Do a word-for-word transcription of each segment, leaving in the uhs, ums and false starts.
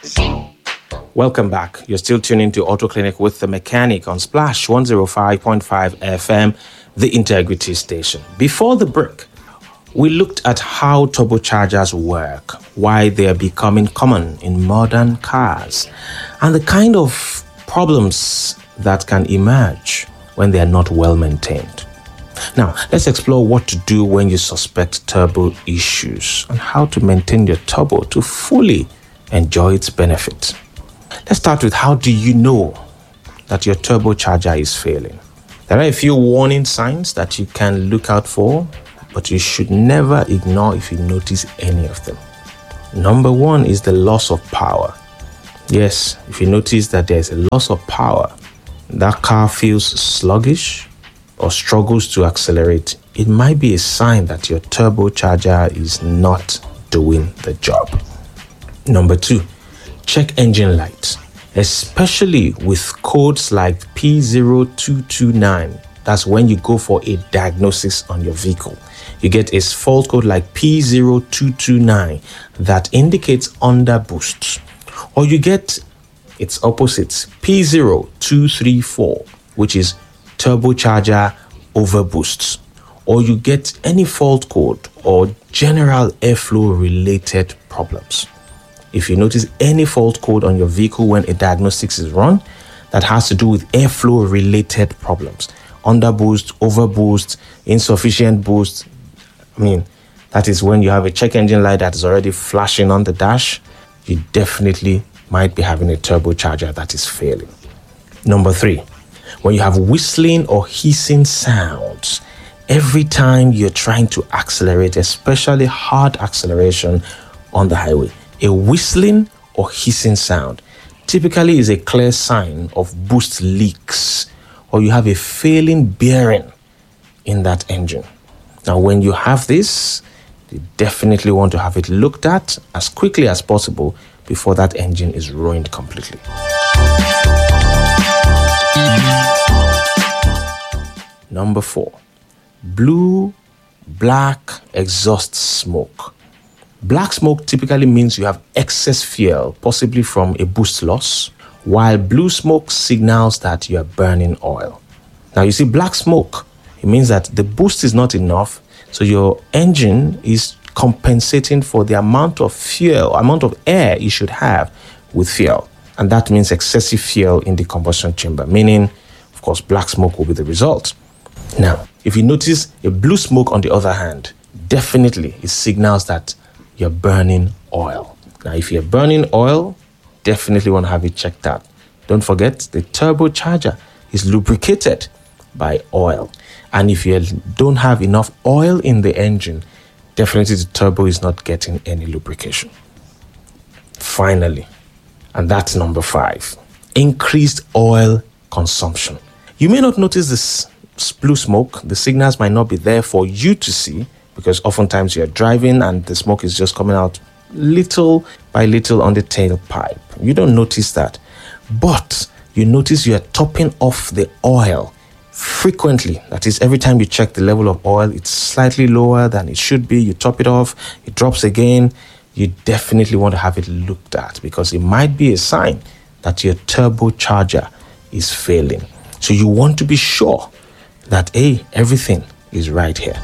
Welcome back. You're still tuning to Auto Clinic with the Mechanic on Splash one oh five point five F M, the Integrity Station. Before the break, we looked at how turbochargers work, why they are becoming common in modern cars, and the kind of problems that can emerge when they are not well maintained. Now, let's explore what to do when you suspect turbo issues and how to maintain your turbo to fully enjoy its benefits. Let's start with, how do you know that your turbocharger is failing? There are a few warning signs that you can look out for, but you should never ignore if you notice any of them. Number one is the loss of power. Yes, if you notice that there's a loss of power, that car feels sluggish or struggles to accelerate, it might be a sign that your turbocharger is not doing the job. Number two, check engine light, especially with codes like P zero two two nine. That's when you go for a diagnosis on your vehicle. You get a fault code like P zero two two nine that indicates underboost. Or you get its opposite, P zero two three four, which is turbocharger overboosts. Or you get any fault code or general airflow related problems. If you notice any fault code on your vehicle when a diagnostics is run, that has to do with airflow related problems, underboost, overboost, insufficient boost, I mean, that is when you have a check engine light that is already flashing on the dash, you definitely might be having a turbocharger that is failing. Number three, when you have whistling or hissing sounds every time you're trying to accelerate, especially hard acceleration on the highway. A whistling or hissing sound typically is a clear sign of boost leaks, or you have a failing bearing in that engine. Now, when you have this, you definitely want to have it looked at as quickly as possible before that engine is ruined completely. Number four, blue, black exhaust smoke. Black smoke typically means you have excess fuel, possibly from a boost loss, while blue smoke signals that you are burning oil. Now, you see, black smoke, it means that the boost is not enough, so your engine is compensating for the amount of fuel, amount of air you should have with fuel. And that means excessive fuel in the combustion chamber, meaning, of course, black smoke will be the result. Now, if you notice a blue smoke on the other hand, definitely it signals that you're burning oil. Now, if you're burning oil, definitely want to have it checked out. Don't forget, the turbocharger is lubricated by oil. And if you don't have enough oil in the engine, definitely the turbo is not getting any lubrication. Finally, and that's number five, increased oil consumption. You may not notice this blue smoke. The signals might not be there for you to see, because oftentimes you're driving and the smoke is just coming out little by little on the tailpipe. You don't notice that. But you notice you are topping off the oil frequently. That is, every time you check the level of oil, it's slightly lower than it should be. You top it off, it drops again. You definitely want to have it looked at, because it might be a sign that your turbocharger is failing. So you want to be sure that, hey, everything is right here.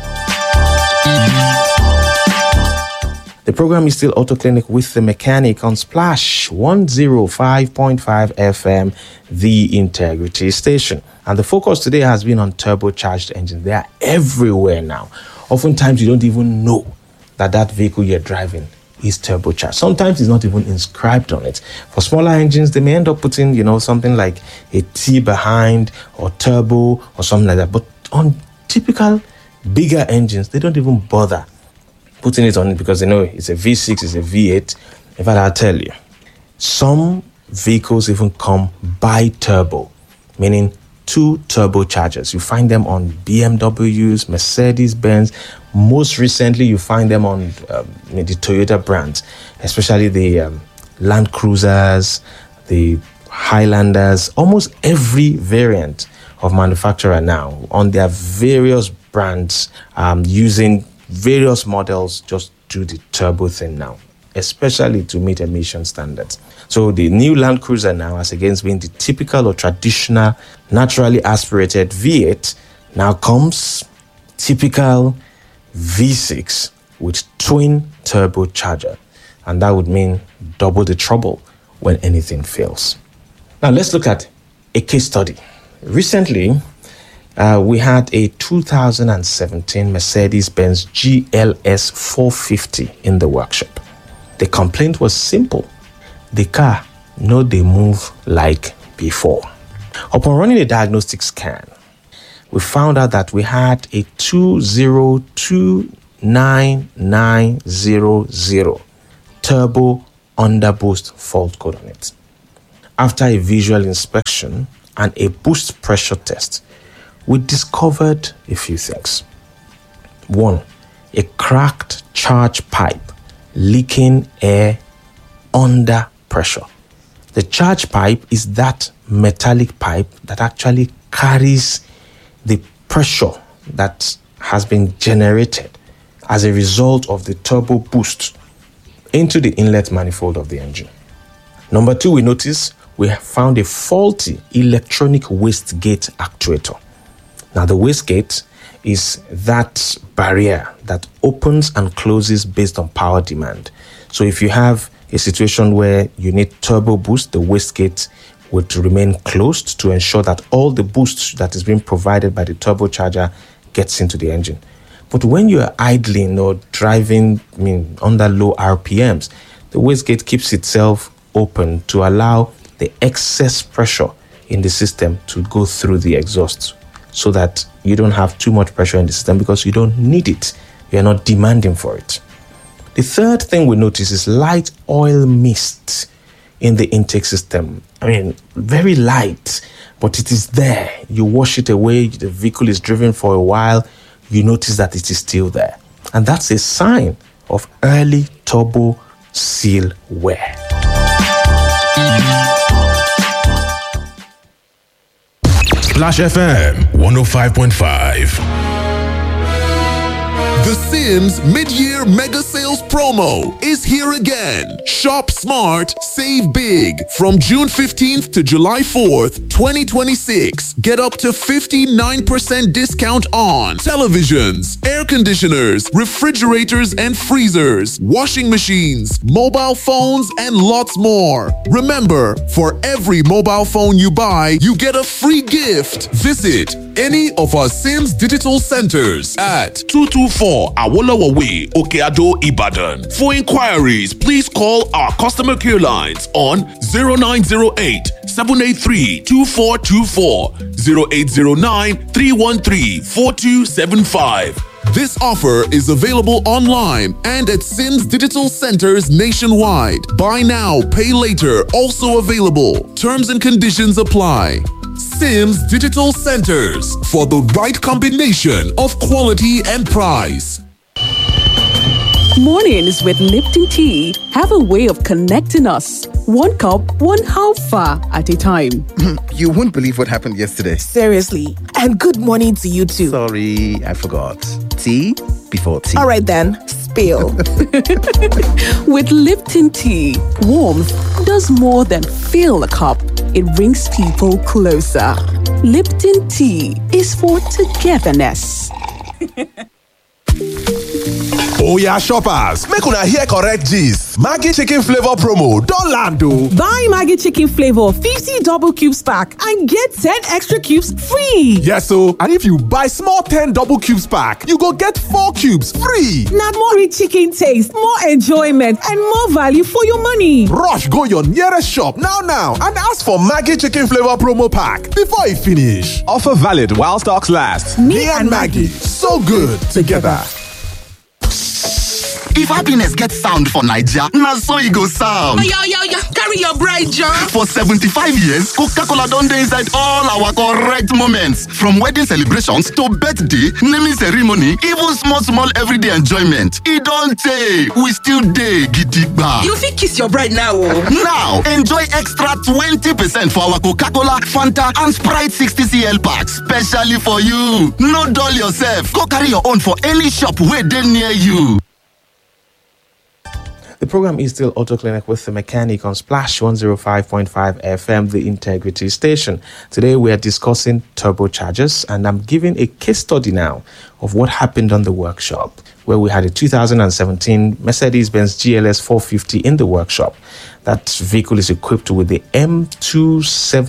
The program is still Auto Clinic with the Mechanic on Splash one oh five point five F M, the Integrity Station. And the focus today has been on turbocharged engines. They are everywhere now. Oftentimes, you don't even know that that vehicle you're driving is turbocharged. Sometimes it's not even inscribed on it. For smaller engines, they may end up putting, you know, something like a T behind or turbo or something like that. But on typical bigger engines, they don't even bother putting it on it because they know it's a V six, it's a V eight. In fact, I'll tell you, some vehicles even come bi-turbo, meaning two turbochargers. You find them on B M Ws, Mercedes-Benz. Most recently, you find them on um, the Toyota brands, especially the um, Land Cruisers, the Highlanders, almost every variant of manufacturer now on their various brands, um, using various models just do the turbo thing now. especially to meet emission standards. So the new Land Cruiser now, as against being the typical or traditional naturally aspirated V eight, now comes typical V six with twin turbocharger. And that would mean double the trouble when anything fails. Now let's look at a case study. Recently, uh, we had a two thousand seventeen Mercedes-Benz G L S four fifty in the workshop. The complaint was simple. The car no dey move like before. Upon running a diagnostic scan, we found out that we had a two zero two nine nine zero zero turbo underboost fault code on it. After a visual inspection and a boost pressure test, we discovered a few things. One, a cracked charge pipe leaking air under pressure. The charge pipe is that metallic pipe that actually carries the pressure that has been generated as a result of the turbo boost into the inlet manifold of the engine. Number two, we notice we have found a faulty electronic wastegate actuator. Now, the wastegate is that barrier that opens and closes based on power demand. So if you have a situation where you need turbo boost, the wastegate would remain closed to ensure that all the boost that is being provided by the turbocharger gets into the engine. But when you are idling or driving, I mean, under low R P Ms, the wastegate keeps itself open to allow the excess pressure in the system to go through the exhaust so that you don't have too much pressure in the system because you don't need it. You're not demanding for it. The third thing we notice is light oil mist in the intake system. I mean, very light, but it is there. You wash it away, the vehicle is driven for a while, you notice that it is still there. And that's a sign of early turbo seal wear. Splash F M one oh five point five. The Sims mid-year mega sales promo is here again. Shop smart, save big. From June fifteenth to July fourth, twenty twenty-six. Get up to fifty-nine percent discount on televisions, air conditioners, refrigerators and freezers, washing machines, mobile phones, and lots more. Remember, for every mobile phone you buy, you get a free gift. Visit any of our Sims digital centers at two two four Awolowo Way, Okeado, Ibadan. For inquiries, please call our customer care lines on zero nine zero eight, seven eight three, two four two four, zero eight zero nine, three one three, four two seven five. This offer is available online and at Sims Digital Centers nationwide. Buy now, pay later, also available. Terms and conditions apply. Sims Digital Centers, for the right combination of quality and price. Mornings with Lipton Tea have a way of connecting us. One cup, one halfa at a time. You won't believe what happened yesterday. Seriously. And good morning to you too. Sorry, I forgot. Tea before tea. All right then, spill. With Lipton Tea, warmth does more than fill a cup. It brings people closer. Lipton Tea is for togetherness. Oya shoppers, make una hear correct gist. Maggi chicken flavor promo don land o. Buy Maggi chicken flavor fifty double cubes pack and get ten extra cubes free. Yes o, and if you buy small ten double cubes pack, you go get four cubes free. Na more rich chicken taste, more enjoyment, and more value for your money. Rush go your nearest shop now now and ask for Maggi chicken flavor promo pack before e finish. Offer valid while stocks last. Me, Me and Maggi, so good together. If happiness gets sound for Naija, na so e go sound. Oya, oya, oya, carry your bride, John. For seventy-five years, Coca-Cola don dey inside all our correct moments. From wedding celebrations to birthday, naming ceremony, even small, small everyday enjoyment. E don tey, we still dey gidigba. You fit kiss your bride now, oh. Now, enjoy extra twenty percent for our Coca-Cola, Fanta, and Sprite sixty centiliters packs, specially for you. No dull yourself. Go carry your own for any shop wey dey near you. The program is still Auto Clinic with the Mechanic on Splash one oh five point five F M, the Integrity Station. Today we are discussing turbochargers, and I'm giving a case study now of what happened on the workshop, where we had a two thousand seventeen Mercedes-Benz G L S four fifty in the workshop. That vehicle is equipped with the M two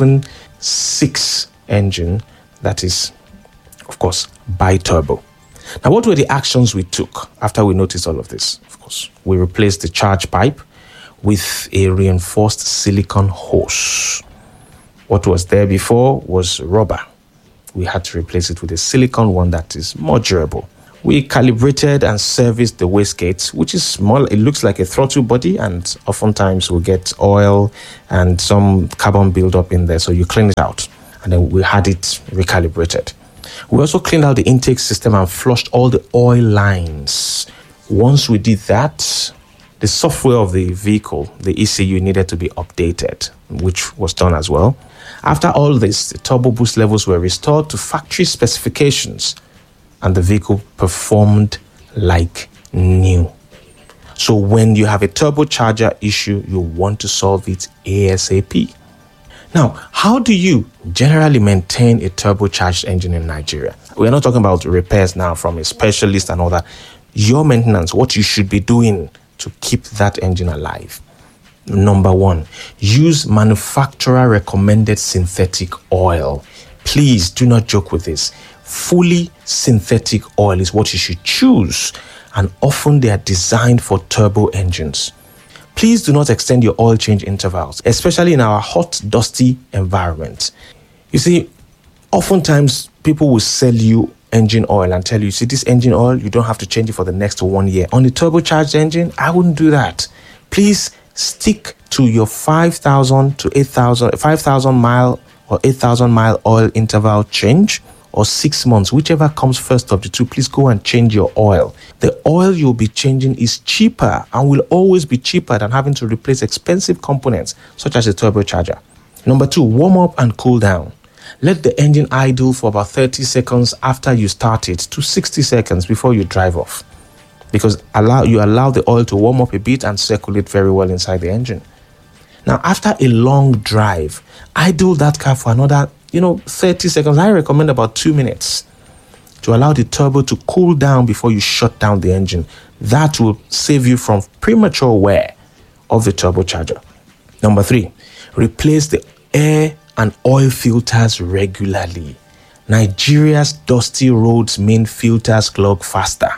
seventy-six engine that is, of course, bi-turbo. Now, what were the actions we took after we noticed all of this? Of course, we replaced the charge pipe with a reinforced silicone hose. What was there before was rubber. We had to replace it with a silicone one that is more durable. We calibrated and serviced the wastegate, which is small. It looks like a throttle body, and oftentimes we'll get oil and some carbon buildup in there, so you clean it out. And then we had it recalibrated. We also cleaned out the intake system and flushed all the oil lines. Once we did that, the software of the vehicle, the E C U, needed to be updated, which was done as well. After all this, the turbo boost levels were restored to factory specifications, and the vehicle performed like new. So when you have a turbocharger issue, you want to solve it ASAP. Now, how do you generally maintain a turbocharged engine in Nigeria? We're not talking about repairs now from a specialist and all that. Your maintenance, what you should be doing to keep that engine alive. Number one, use manufacturer recommended synthetic oil. Please do not joke with this. Fully synthetic oil is what you should choose, and often they are designed for turbo engines. Please do not extend your oil change intervals, especially in our hot, dusty environment. You see, oftentimes people will sell you engine oil and tell you, see, this engine oil, you don't have to change it for the next one year. On the turbocharged engine, I wouldn't do that. Please stick to your five thousand to eight thousand, five thousand mile or eight thousand mile oil interval change, or six months, whichever comes first of the two. Please go and change your oil. The oil you'll be changing is cheaper and will always be cheaper than having to replace expensive components such as a turbocharger. Number two, warm up and cool down. Let the engine idle for about thirty seconds after you start it to sixty seconds before you drive off, because allow you allow the oil to warm up a bit and circulate very well inside the engine. Now, after a long drive, idle that car for another you know, thirty seconds. I recommend about two minutes to allow the turbo to cool down before you shut down the engine. That will save you from premature wear of the turbocharger. Number three, replace the air and oil filters regularly. Nigeria's dusty roads mean filters clog faster.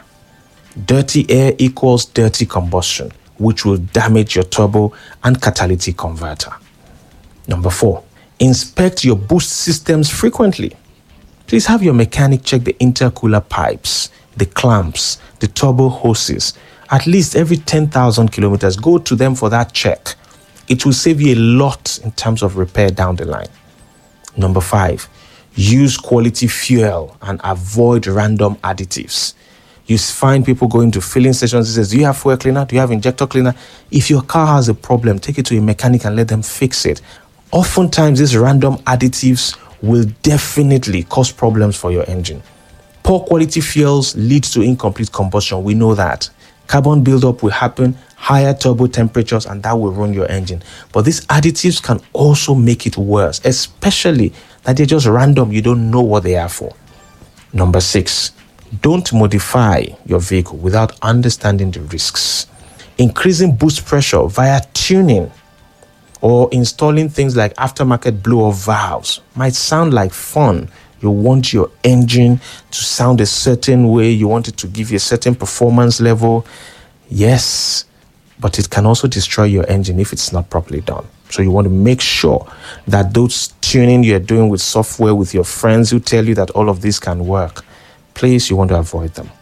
Dirty air equals dirty combustion, which will damage your turbo and catalytic converter. Number four, inspect your boost systems frequently. Please have your mechanic check the intercooler pipes, the clamps, the turbo hoses. At least every ten thousand kilometers, go to them for that check. It will save you a lot in terms of repair down the line. Number five, use quality fuel and avoid random additives. You find people going to filling stations and says, do you have fuel cleaner? Do you have injector cleaner? If your car has a problem, take it to a mechanic and let them fix it. Oftentimes, these random additives will definitely cause problems for your engine. Poor quality fuels lead to incomplete combustion. We know that. Carbon buildup will happen, higher turbo temperatures, and that will ruin your engine. But these additives can also make it worse, especially that they're just random. You don't know what they are for. Number six, don't modify your vehicle without understanding the risks. Increasing boost pressure via tuning or installing things like aftermarket blow-off valves might sound like fun. You want your engine to sound a certain way. You want it to give you a certain performance level. Yes, but it can also destroy your engine if it's not properly done. So you want to make sure that those tuning you're doing with software, with your friends who tell you that all of this can work, please, you want to avoid them.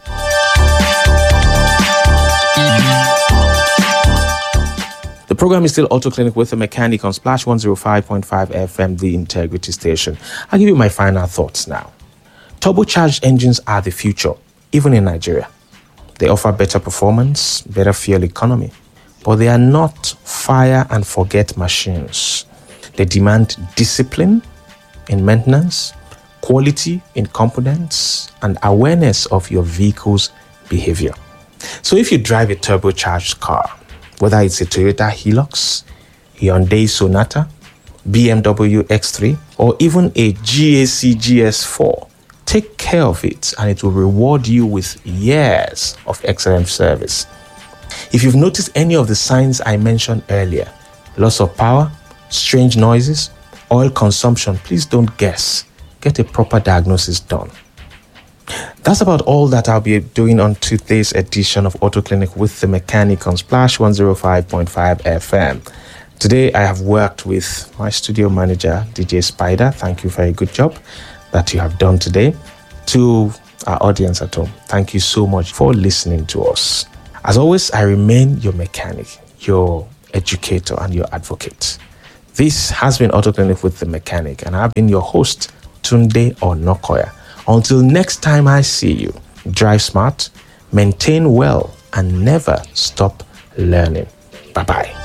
The program is still Auto Clinic with a Mechanic on Splash one oh five point five F M, the Integrity Station. I'll give you my final thoughts now. Turbocharged engines are the future, even in Nigeria. They offer better performance, better fuel economy, but they are not fire and forget machines. They demand discipline in maintenance, quality in components, and awareness of your vehicle's behavior. So if you drive a turbocharged car, Whether it's a Toyota Hilux, Hyundai Sonata, B M W X three, or even a G A C G S four, take care of it and it will reward you with years of excellent service. If you've noticed any of the signs I mentioned earlier, loss of power, strange noises, oil consumption, please don't guess. Get a proper diagnosis done. That's about all that I'll be doing on today's edition of Auto Clinic with the Mechanic on Splash one oh five point five F M. Today I have worked with my studio manager, D J Spider. Thank you for a good job that you have done today. To our audience at home, thank you so much for listening to us. As always, I remain your mechanic, your educator, and your advocate. This has been Auto Clinic with the Mechanic, and I've been your host, Tunde Onokoya. Until next time I see you, drive smart, maintain well, and never stop learning. Bye-bye.